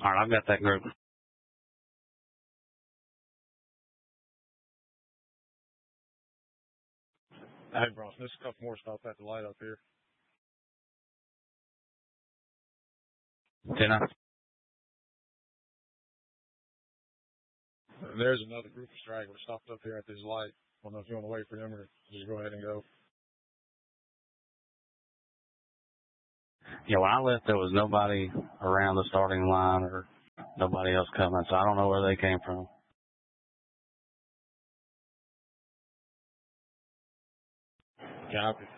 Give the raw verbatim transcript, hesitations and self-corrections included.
All right, I've got that group. Hey, Bronson, there's a couple more stops at the light up here. ten. There's another group of stragglers stopped up here at this light. I don't know if you want to wait for them or just go ahead and go. Yeah, when I left, there was nobody around the starting line or nobody else coming, so I don't know where they came from. Copy.